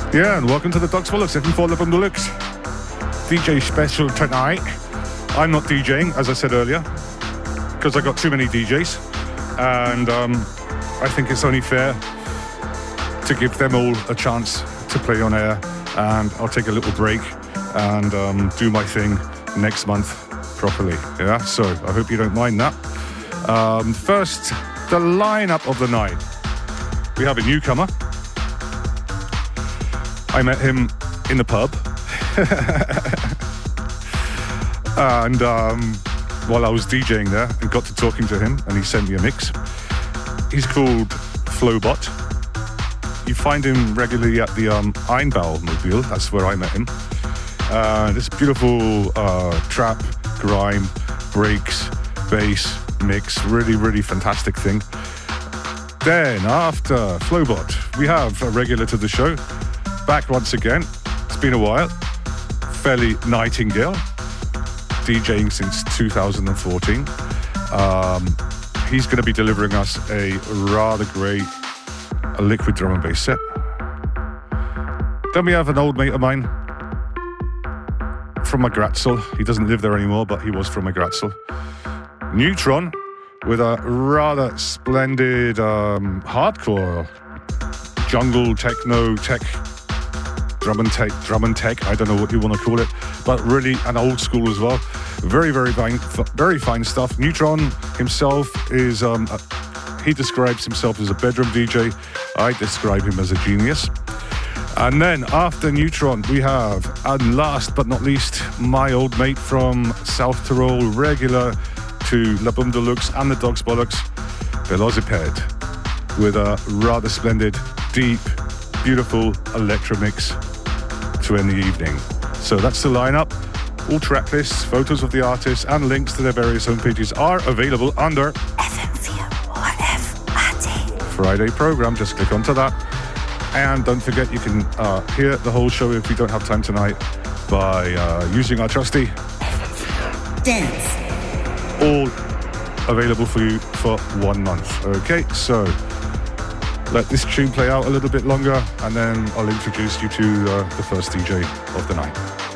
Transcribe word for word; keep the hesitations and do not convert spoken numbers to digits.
Yeah, and welcome to the Dogs Bollocks, F M four Love and Deluxe. D J special tonight. I'm not DJing, as I said earlier, because I got too many D Js. And um, I think it's only fair to give them all a chance to play on air. And I'll take a little break and um, do my thing next month properly. Yeah, so I hope you don't mind that. Um, first, the lineup of the night. We have a newcomer. I met him in the pub. and um, while I was DJing there, and got to talking to him, and he sent me a mix. He's called Flowbot. You find him regularly at the um, Einbau Mobile. That's where I met him. Uh, this beautiful uh, trap, grime, breaks, bass mix. Really, really fantastic thing. Then, after Flowbot, we have a regular to the show. Back once again. It's been a while. Felly Nightingale, DJing since two thousand fourteen. Um, he's going to be delivering us a rather great a liquid drum and bass set. Then we have an old mate of mine from Magratzel. He doesn't live there anymore, but he was from Magratzel. Neutron, with a rather splendid um, hardcore jungle techno tech drum and tech drum and tech I don't know what you want to call it, but really an old school as well. Very very fine very fine stuff. Neutron himself is um, a, he describes himself as a bedroom D J. I describe him as a genius. And then after Neutron we have, and last but not least, my old mate from South Tyrol, regular to La Boom Deluxe and the Dogs Bollocks, Velocipede, with a rather splendid, deep, beautiful electro mix to end the evening. So that's the lineup. All track lists, photos of the artists, and links to their various homepages are available under F M four or F A T Friday program. Just click onto that. And don't forget, you can uh, hear the whole show if you don't have time tonight by uh, using our trusty Dance. All available for you for one month. Okay, so let this tune play out a little bit longer, and then I'll introduce you to uh, the first D J of the night.